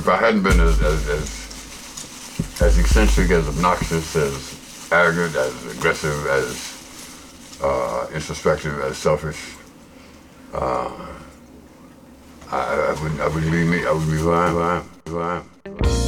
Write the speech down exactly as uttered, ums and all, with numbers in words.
if I hadn't been as as as, as eccentric, as obnoxious, as arrogant, as aggressive, as uh, introspective, as selfish, uh, I, I wouldn't I wouldn't be me. I would be who I am. Who I am. Who I am.